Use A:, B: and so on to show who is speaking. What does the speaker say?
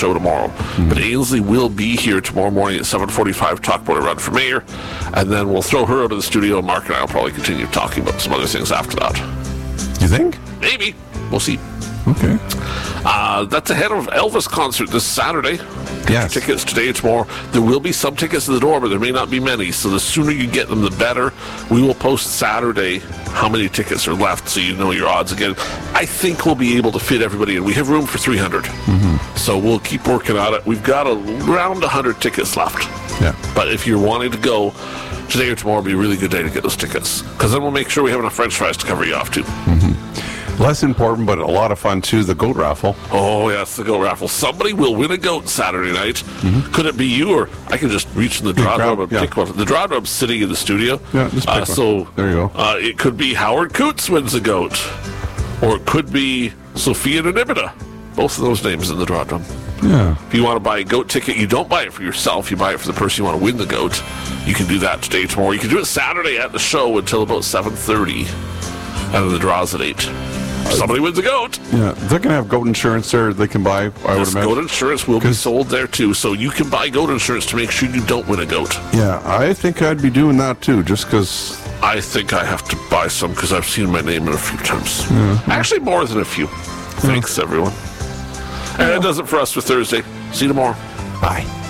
A: show tomorrow. But Ainsley will be here tomorrow morning at 7:45 talk about a run for mayor, and then we'll throw her out of the studio, and Mark and I will probably continue talking about some other things after that.
B: You think?
A: Maybe. We'll see.
B: Okay.
A: That's ahead of Elvis concert this Saturday.
B: Yes.
A: Tickets today and tomorrow. There will be some tickets at the door, but there may not be many. So the sooner you get them, the better. We will post Saturday how many tickets are left, so you know your odds again. I think we'll be able to fit everybody in. We have room for 300. So we'll keep working on it. We've got around 100 tickets left.
B: Yeah.
A: But if you're wanting to go, today or tomorrow will be a really good day to get those tickets. Because then we'll make sure we have enough French fries to cover you off, too.
B: Less important, but a lot of fun, too, the goat raffle.
A: Oh, yes, the goat raffle. Somebody will win a goat Saturday night. Could it be you, or I can just reach in the draw drum and pick one. The draw drum's sitting in the studio.
B: Yeah, just pick one.
A: So
B: there you go.
A: It could be Howard Coots wins a goat. Or it could be Sophia Nanibida. Both of those names in the draw drum.
B: Yeah.
A: If you want to buy a goat ticket, you don't buy it for yourself. You buy it for the person you want to win the goat. You can do that today, tomorrow. You can do it Saturday at the show until about 7:30. And then the draw's at 8. Somebody wins a goat.
B: Yeah, they're going to have goat insurance there they can buy, I would imagine.
A: Goat insurance will be sold there, too. So you can buy goat insurance to make sure you don't win a goat.
B: Yeah, I think I'd be doing that, too, just because...
A: I think I have to buy some because I've seen my name in a few times. Actually, more than a few. Thanks, everyone. And that does it for us for Thursday. See you tomorrow.
B: Bye.